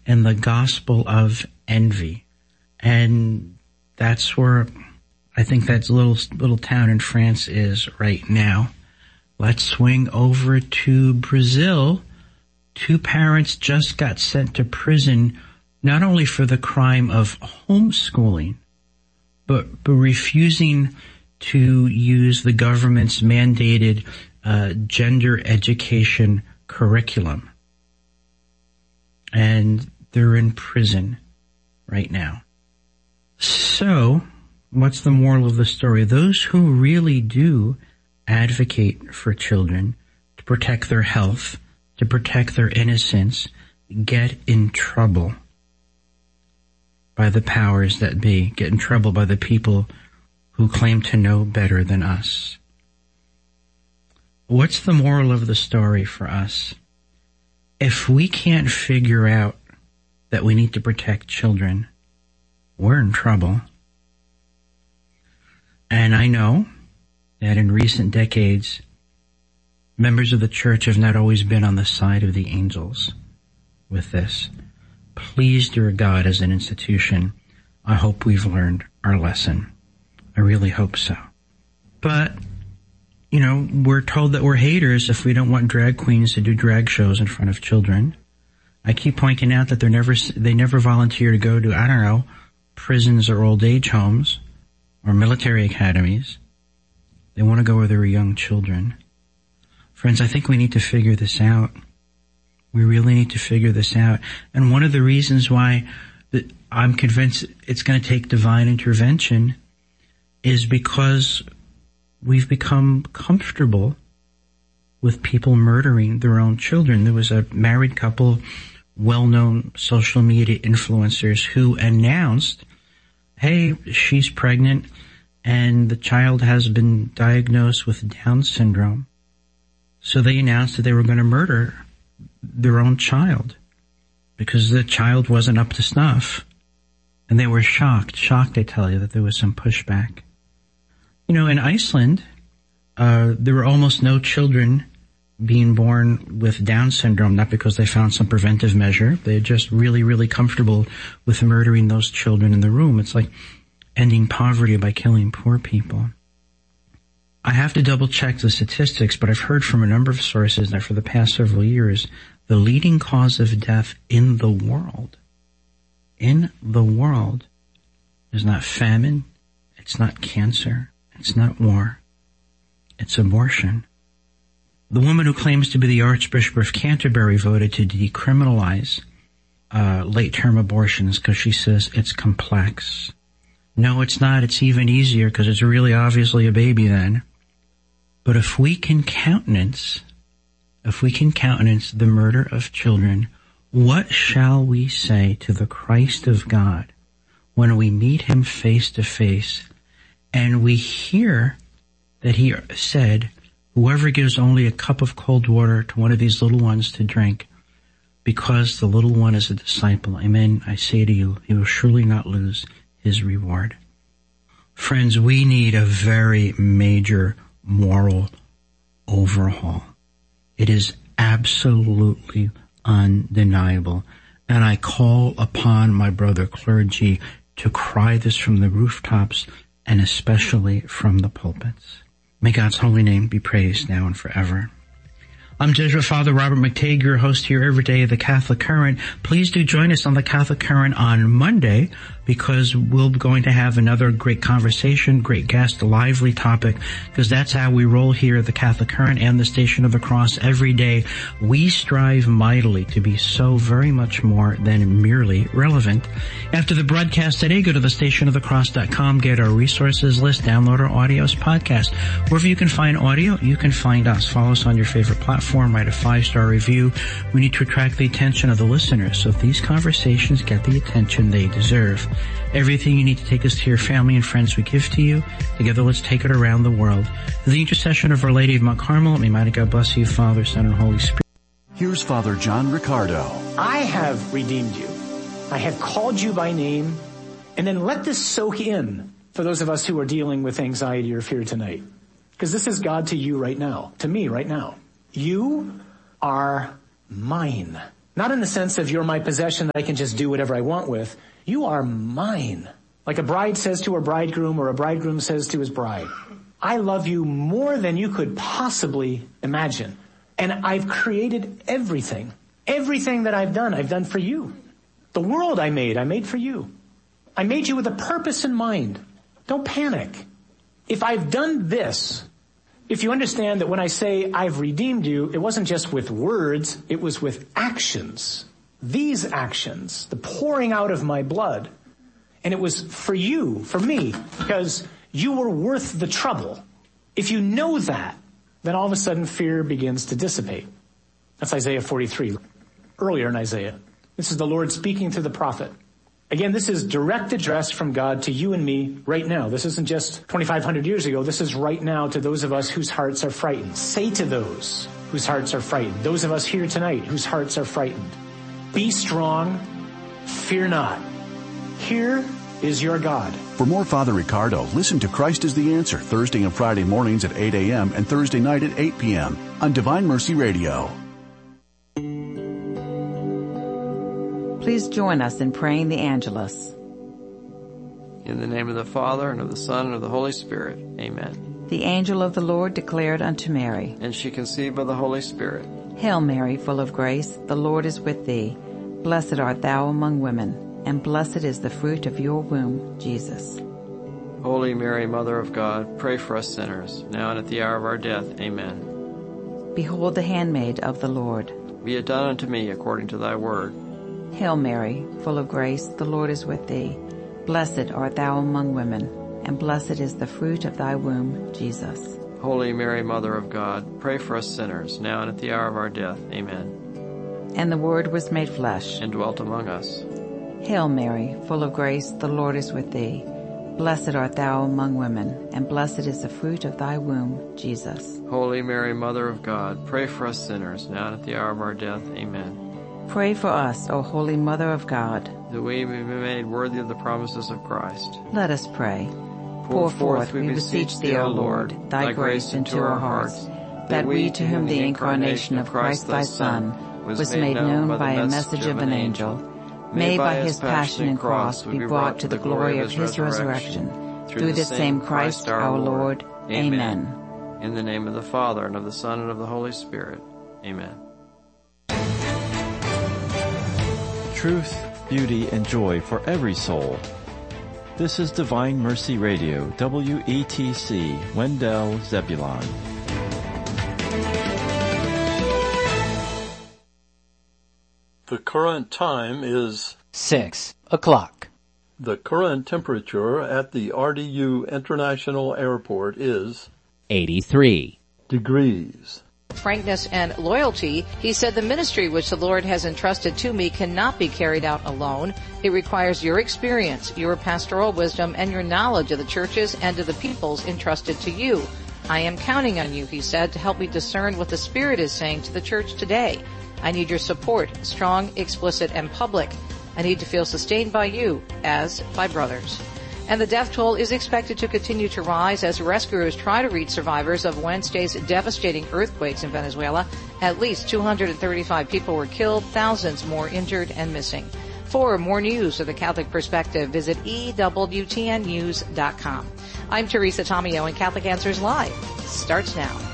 and the gospel of envy. And that's where I think that little town in France is right now. Let's swing over to Brazil. 2 parents just got sent to prison, not only for the crime of homeschooling, but refusing to use the government's mandated gender education curriculum. And they're in prison right now. So, what's the moral of the story? Those who really do advocate for children to protect their health, to protect their innocence, get in trouble by the powers that be, get in trouble by the people who claim to know better than us. What's the moral of the story for us? If we can't figure out that we need to protect children, we're in trouble. And I know that in recent decades, members of the church have not always been on the side of the angels with this. Please, dear God, as an institution, I hope we've learned our lesson. I really hope so. But, we're told that we're haters if we don't want drag queens to do drag shows in front of children. I keep pointing out that they never volunteer to go to, prisons or old age homes or military academies. They want to go where there are young children. Friends, I think we need to figure this out. We really need to figure this out. And one of the reasons why I'm convinced it's going to take divine intervention is because we've become comfortable with people murdering their own children. There was a married couple, well-known social media influencers, who announced, hey, she's pregnant and the child has been diagnosed with Down syndrome. So they announced that they were going to murder their own child because the child wasn't up to snuff. And they were shocked, I tell you, that there was some pushback. In Iceland, there were almost no children being born with Down syndrome, not because they found some preventive measure. They're just really, really comfortable with murdering those children in the room. It's like ending poverty by killing poor people. I have to double check the statistics, but I've heard from a number of sources that for the past several years, the leading cause of death in the world is not famine, it's not cancer, it's not war, it's abortion. The woman who claims to be the Archbishop of Canterbury voted to decriminalize late-term abortions because she says it's complex. No, it's not. It's even easier because it's really obviously a baby then. But if we can countenance the murder of children, what shall we say to the Christ of God when we meet him face to face and we hear that he said, whoever gives only a cup of cold water to one of these little ones to drink, because the little one is a disciple, amen, I say to you, he will surely not lose his reward. Friends, we need a very major moral overhaul. It is absolutely undeniable. And I call upon my brother clergy to cry this from the rooftops and especially from the pulpits. May God's holy name be praised now and forever. I'm Jesuit Father Robert McTague, your host here every day of the Catholic Current. Please do join us on the Catholic Current on Monday, because we're going to have another great conversation, great guest, a lively topic, because that's how we roll here at the Catholic Current and the Station of the Cross every day. We strive mightily to be so very much more than merely relevant. After the broadcast today, go to thestationofthecross.com, get our resources list, download our audios podcast. Wherever you can find audio, you can find us. Follow us on your favorite platform, write a 5-star review. We need to attract the attention of the listeners, so if these conversations get the attention they deserve. Everything you need to take us to your family and friends we give to you. Together, let's take it around the world. The intercession of Our Lady of Mount Carmel, may mighty God bless you, Father, Son, and Holy Spirit. Here's Father John Riccardo. I have redeemed you. I have called you by name. And then let this soak in for those of us who are dealing with anxiety or fear tonight. Because this is God to you right now, to me right now. You are mine. Not in the sense of you're my possession that I can just do whatever I want with. You are mine. Like a bride says to her bridegroom or a bridegroom says to his bride. I love you more than you could possibly imagine. And I've created everything. Everything that I've done for you. The world I made for you. I made you with a purpose in mind. Don't panic. If I've done this, if you understand that when I say I've redeemed you, it wasn't just with words, it was with actions. These actions, the pouring out of my blood. And it was for you, for me, because you were worth the trouble. If you know that, then all of a sudden fear begins to dissipate. That's Isaiah 43. Earlier in Isaiah. This is the Lord speaking to the prophet. Again, this is direct address from God to you and me right now. This isn't just 2,500 years ago. This is right now to those of us whose hearts are frightened. Say to those whose hearts are frightened, those of us here tonight whose hearts are frightened, be strong, fear not. Here is your God. For more Father Ricardo, listen to Christ is the Answer Thursday and Friday mornings at 8 a.m. and Thursday night at 8 p.m. on Divine Mercy Radio. Please join us in praying the Angelus. In the name of the Father, and of the Son, and of the Holy Spirit. Amen. The angel of the Lord declared unto Mary, And she conceived by the Holy Spirit. Hail Mary, full of grace, the Lord is with thee. Blessed art thou among women, and blessed is the fruit of your womb, Jesus. Holy Mary, Mother of God, pray for us sinners, now and at the hour of our death. Amen. Behold the handmaid of the Lord. Be it done unto me according to thy word. Hail Mary, full of grace, the Lord is with thee. Blessed art thou among women, and blessed is the fruit of thy womb, Jesus. Holy Mary, Mother of God, pray for us sinners, now and at the hour of our death. Amen. And the Word was made flesh, And dwelt among us. Hail Mary, full of grace, the Lord is with thee. Blessed art thou among women, and blessed is the fruit of thy womb, Jesus. Holy Mary, Mother of God, pray for us sinners, now and at the hour of our death. Amen. Pray for us, O Holy Mother of God, that we may be made worthy of the promises of Christ. Let us pray. Pour forth, we beseech thee, O Lord, thy grace into our hearts, that we, to whom the incarnation of Christ thy Son was made known by a message of an angel, may by his passion and cross be brought to the glory of his resurrection. Through the same Christ our Lord. Amen. In the name of the Father, and of the Son, and of the Holy Spirit. Amen. Truth, beauty, and joy for every soul. This is Divine Mercy Radio, WETC, Wendell, Zebulon. The current time is 6 o'clock. The current temperature at the RDU International Airport is 83 degrees. Frankness and loyalty, he said the ministry which the Lord has entrusted to me cannot be carried out alone. It requires your experience, your pastoral wisdom, and your knowledge of the churches and of the peoples entrusted to you. I am counting on you, he said, to help me discern what the Spirit is saying to the church today. I need your support, strong, explicit, and public. I need to feel sustained by you as by brothers. And the death toll is expected to continue to rise as rescuers try to reach survivors of Wednesday's devastating earthquakes in Venezuela. At least 235 people were killed, thousands more injured and missing. For more news of the Catholic Perspective, visit EWTNnews.com. I'm Teresa Tomeo, and Catholic Answers Live starts now.